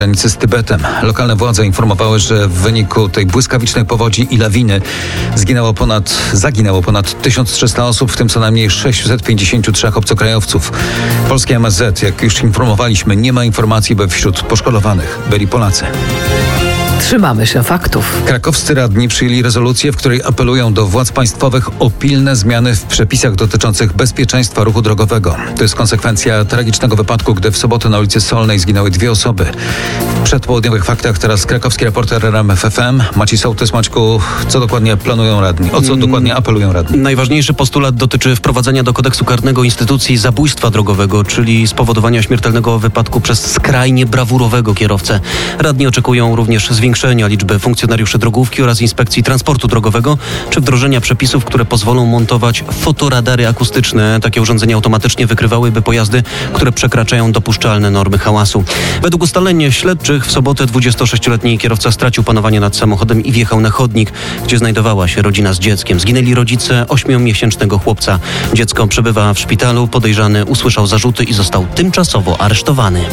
granicy z Tybetem. Lokalne władze informowały, że w wyniku tej błyskawicznej powodzi i lawiny zaginęło ponad 1300 osób, w tym co najmniej 653 obcokrajowców. Polskie MSZ, jak już informowaliśmy, nie ma informacji, by wśród poszkodowanych byli Polacy. Trzymamy się faktów. Krakowscy radni przyjęli rezolucję, w której apelują do władz państwowych o pilne zmiany w przepisach dotyczących bezpieczeństwa ruchu drogowego. To jest konsekwencja tragicznego wypadku, gdy w sobotę na ulicy Solnej zginęły 2 osoby. W przedpołudniowych faktach teraz krakowski reporter RMF FM Maciej Sołtys. Maćku, co dokładnie planują radni? O co dokładnie apelują radni? Najważniejszy postulat dotyczy wprowadzenia do kodeksu karnego instytucji zabójstwa drogowego, czyli spowodowania śmiertelnego wypadku przez skrajnie brawurowego kierowcę. Radni oczekują również zwiększenia liczby funkcjonariuszy drogówki oraz Inspekcji Transportu Drogowego, czy wdrożenia przepisów, które pozwolą montować fotoradary akustyczne. Takie urządzenia automatycznie wykrywałyby pojazdy, które przekraczają dopuszczalne normy hałasu. Według ustaleń śledczych w sobotę 26-letni kierowca stracił panowanie nad samochodem i wjechał na chodnik, gdzie znajdowała się rodzina z dzieckiem. Zginęli rodzice 8-miesięcznego chłopca. Dziecko przebywa w szpitalu. Podejrzany usłyszał zarzuty i został tymczasowo aresztowany.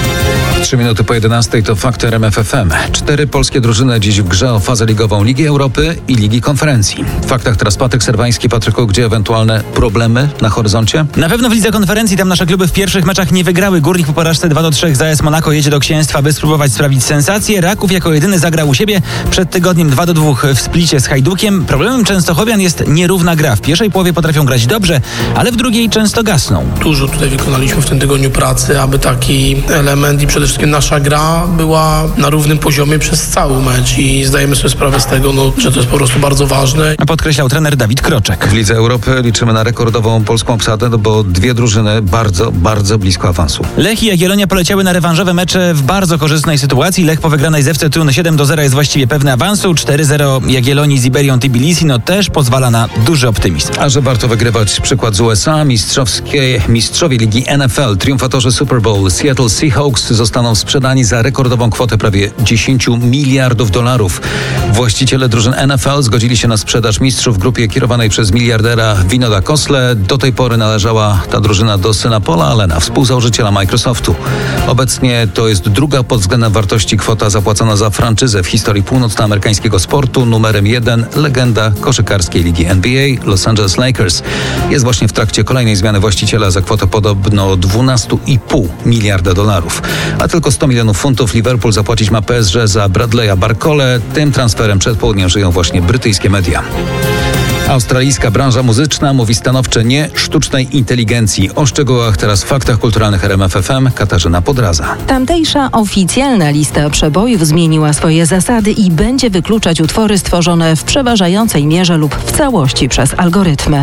3 minuty po 11 to fakty RMF FM. 4 polskie drużyny dziś w grze o fazę ligową Ligi Europy i Ligi Konferencji. W faktach teraz Patryk Serwański. Patryku, gdzie ewentualne problemy na horyzoncie? Na pewno w Lidze Konferencji. Tam nasze kluby w pierwszych meczach nie wygrały. Górnik po porażce 2-3 z AS Monako jedzie do Księstwa, by spróbować sprawić sensację. Raków jako jedyny zagrał u siebie przed tygodniem 2-2 w Splicie z Hajdukiem. Problemem częstochowian jest nierówna gra. W pierwszej połowie potrafią grać dobrze, ale w drugiej często gasną. Dużo tutaj wykonaliśmy w tym tygodniu pracy, aby taki element i przede wszystkim nasza gra była na równym poziomie przez cały mecz i zdajemy sobie sprawę z tego, że to jest po prostu bardzo ważne. Podkreślał trener Dawid Kroczek. W Lidze Europy liczymy na rekordową polską obsadę, bo 2 drużyny bardzo blisko awansu. Lech i Jagiellonia poleciały na rewanżowe mecze w bardzo korzystnej sytuacji. Lech po wygranej z FC Thun 7-0 jest właściwie pewny awansu. 4-0 Jagiellonii z Iberią Tbilisi też pozwala na duży optymizm. A że warto wygrywać, przykład z USA, mistrzowie ligi NFL, triumfatorzy Super Bowl Seattle Seahawks zostaną sprzedani za rekordową kwotę prawie $10 miliardów. Właściciele drużyn NFL zgodzili się na sprzedaż mistrzów w grupie kierowanej przez miliardera Vinoda Kosle. Do tej pory należała ta drużyna do syna Paula Allena, współzałożyciela Microsoftu. Obecnie to jest druga pod względem wartości kwota zapłacona za franczyzę w historii północnoamerykańskiego sportu. Numerem 1 legenda koszykarskiej ligi NBA Los Angeles Lakers. Jest właśnie w trakcie kolejnej zmiany właściciela za kwotę podobno $12,5 miliarda. A tylko $100 milionów Liverpool zapłacić ma PSG za Bradley'a Barcole. Tym transferem przed południem żyją właśnie brytyjskie media. Australijska branża muzyczna mówi stanowcze nie sztucznej inteligencji. O szczegółach teraz w faktach kulturalnych RMF FM Katarzyna Podraza. Tamtejsza oficjalna lista przebojów zmieniła swoje zasady i będzie wykluczać utwory stworzone w przeważającej mierze lub w całości przez algorytmy.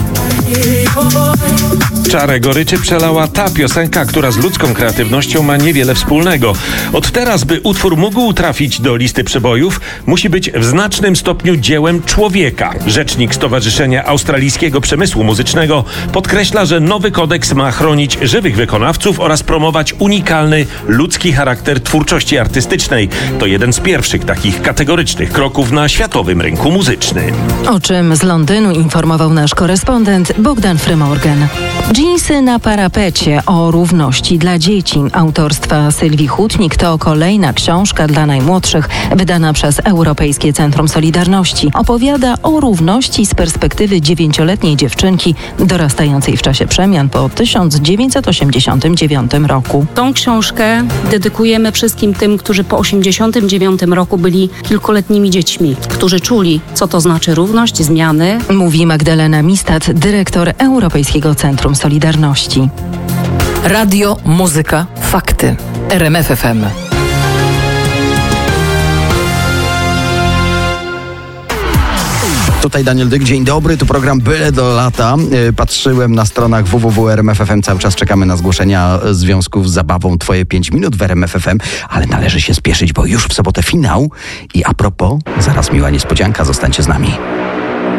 Czarę goryczy przelała ta piosenka, która z ludzką kreatywnością ma niewiele wspólnego. Od teraz, by utwór mógł trafić do listy przebojów, musi być w znacznym stopniu dziełem człowieka. Rzecznik Stowarzyszenia Australijskiego Przemysłu Muzycznego podkreśla, że nowy kodeks ma chronić żywych wykonawców oraz promować unikalny ludzki charakter twórczości artystycznej. To jeden z pierwszych takich kategorycznych kroków na światowym rynku muzycznym. O czym z Londynu informował nasz korespondent Bogdan Frymorgan. Dżinsy na parapecie o równości dla dzieci autorstwa Sylwii Hutnik to kolejna książka dla najmłodszych wydana przez Europejskie Centrum Solidarności. Opowiada o równości z perspektywy 9-letniej dziewczynki dorastającej w czasie przemian po 1989 roku. Tą książkę dedykujemy wszystkim tym, którzy po 1989 roku byli kilkuletnimi dziećmi, którzy czuli, co to znaczy równość, zmiany. Mówi Magdalena Mistat, dyrektor Europejskiego Centrum Solidarności. Radio, muzyka, fakty. RMF FM. Tutaj Daniel Dyk, dzień dobry, tu program Byle do lata. Patrzyłem na stronach www.rmf.fm, cały czas czekamy na zgłoszenia związków z zabawą Twoje 5 minut w RMF FM, ale należy się spieszyć, bo już w sobotę finał i a propos, zaraz miła niespodzianka, zostańcie z nami.